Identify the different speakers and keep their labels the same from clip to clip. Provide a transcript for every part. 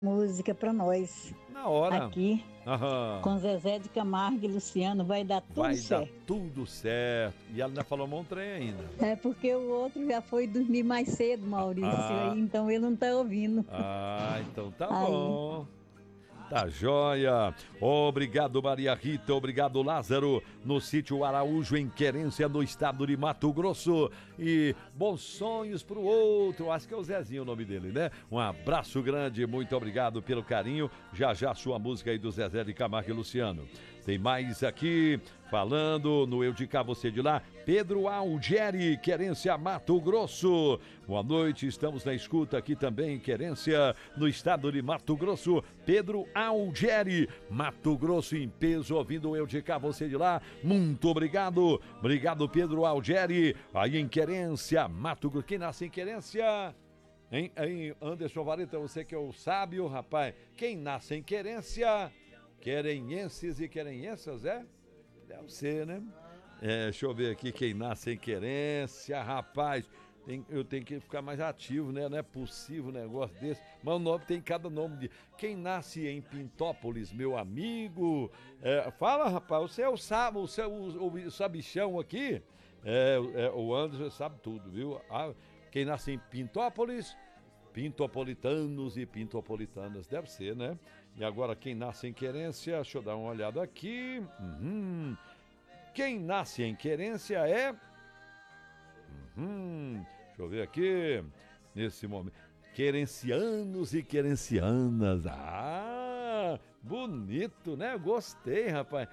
Speaker 1: música para nós
Speaker 2: Na hora.
Speaker 1: aqui
Speaker 2: Aham.
Speaker 1: com Zezé de Camargo e Luciano, vai dar tudo
Speaker 2: Vai dar
Speaker 1: certo.
Speaker 2: tudo certo. E ela ainda falou um trem ainda.
Speaker 1: É porque o outro já foi dormir mais cedo, Maurício,
Speaker 2: Ah,
Speaker 1: aí, então ele não tá ouvindo.
Speaker 2: então tá
Speaker 1: Aí,
Speaker 2: bom. Tá joia. Obrigado, Maria Rita. Obrigado, Lázaro. No sítio Araújo, em Querência, no estado de Mato Grosso. E bons sonhos pro outro. Acho que é o Zezinho o nome dele, né? Um abraço grande. Muito obrigado pelo carinho. Já já sua música aí do Zezé de Camargo e Luciano. Tem mais aqui, falando no Eu de Cá, Você de Lá, Pedro Algeri, Querência, Mato Grosso. Boa noite, estamos na escuta aqui também, Querência, no estado de Mato Grosso. Pedro Algeri, Mato Grosso em peso, ouvindo o Eu de Cá, Você de Lá. Muito obrigado, obrigado Pedro Algeri, aí em Querência, Mato Grosso. Quem nasce em Querência? Hein, Anderson Vareta, você que é o sábio, rapaz. Quem nasce em Querência? Querenhenses e querenhensas, é? Deve ser, né? Deixa eu ver aqui quem nasce em Querência, rapaz. Eu tenho que ficar mais ativo, né? Não é possível um negócio desse. Mas o nome tem cada nome de. Quem nasce em Pintópolis, meu amigo. Fala, rapaz, você é o sábio, você é o sabichão aqui. O Anderson sabe tudo, viu? Quem nasce em Pintópolis. Pintopolitanos e pintopolitanas, deve ser, né? E agora quem nasce em Querência, deixa eu dar uma olhada aqui. Quem nasce em Querência é... deixa eu ver aqui, nesse momento. Querencianos e querencianas. Bonito, né? Gostei, rapaz.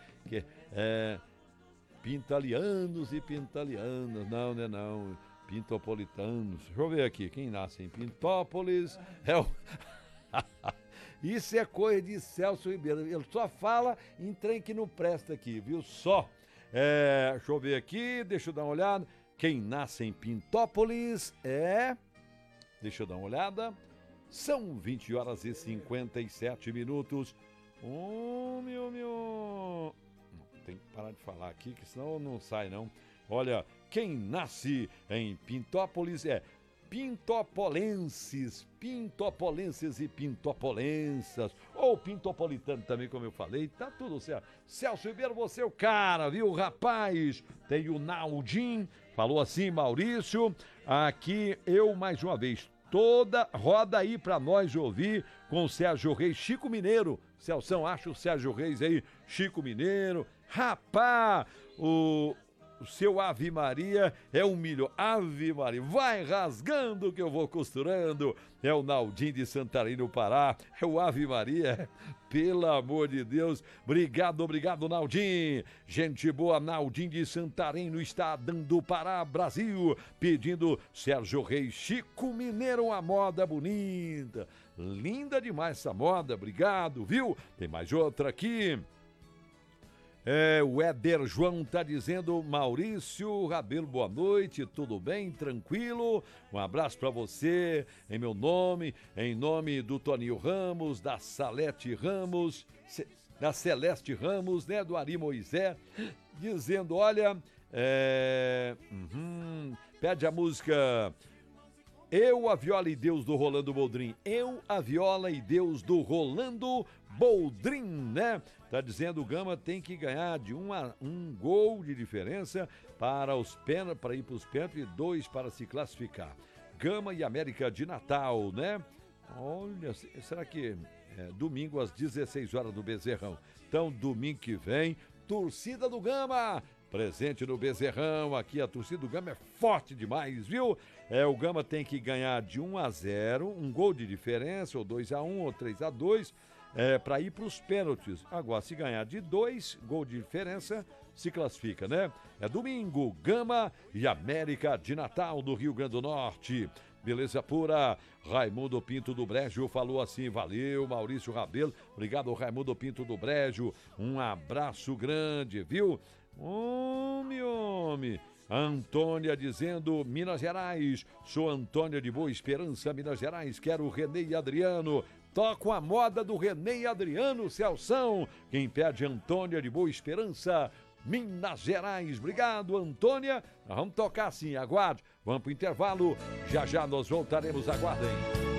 Speaker 2: Pintalianos e pintalianas. Não, né? Não. Pintopolitanos. Deixa eu ver aqui. Quem nasce em Pintópolis é o... Isso é coisa de Celso Ribeiro. Ele só fala em trem que não presta aqui, viu? Só. Deixa eu ver aqui. Deixa eu dar uma olhada. Quem nasce em Pintópolis é... Deixa eu dar uma olhada. São 20 horas e 57 minutos. Meu... Tem que parar de falar aqui, que senão não sai, não. Olha, quem nasce em Pintópolis é pintopolenses e pintopolensas, ou pintopolitano também, como eu falei, tá tudo certo. Celso Ribeiro, você é o cara, viu, rapaz? Tem o Naldin, falou assim, Maurício, aqui eu mais uma vez, toda roda aí pra nós ouvir com o Sérgio Reis, Chico Mineiro. Celção, acha o Sérgio Reis aí, Chico Mineiro. Rapaz, o seu Ave Maria é um milho. Ave Maria, vai rasgando que eu vou costurando. É o Naldinho de Santarém, no Pará. É o Ave Maria. Pelo amor de Deus. Obrigado, Naldinho. Gente boa, Naldinho de Santarém, no estado do Pará, Brasil. Pedindo Sérgio Reis, Chico Mineiro, a moda bonita. Linda demais essa moda, obrigado, viu? Tem mais outra aqui. O Éder João tá dizendo, Maurício Rabelo, boa noite, tudo bem, tranquilo? Um abraço para você, em meu nome, em nome do Toninho Ramos, da Salete Ramos, da Celeste Ramos, né, do Ari Moisés, dizendo, olha, pede a música... Eu, a Viola e Deus do Rolando Boldrin. Eu, a Viola e Deus do Rolando Boldrin, né? Tá dizendo o Gama tem que ganhar de um gol de diferença para ir para os pênaltis e 2 para se classificar. Gama e América de Natal, né? Olha, será que domingo às 16 horas do Bezerrão? Então, domingo que vem, torcida do Gama... Presente no Bezerrão, aqui a torcida do Gama é forte demais, viu? O Gama tem que ganhar de 1-0, um gol de diferença, ou 2-1, ou 3-2, para ir para os pênaltis. Agora, se ganhar de 2, gol de diferença, se classifica, né? É domingo, Gama e América de Natal, do Rio Grande do Norte. Beleza pura, Raimundo Pinto do Brejo falou assim, valeu, Maurício Rabelo, obrigado, Raimundo Pinto do Brejo, um abraço grande, viu? Homem. Antônia dizendo, Minas Gerais, sou Antônia de Boa Esperança, Minas Gerais, quero o Renê e Adriano, toco a moda do Renê e Adriano, Celção, quem pede Antônia de Boa Esperança, Minas Gerais, obrigado Antônia, nós vamos tocar sim, aguarde, vamos pro intervalo, já nós voltaremos, aguardem.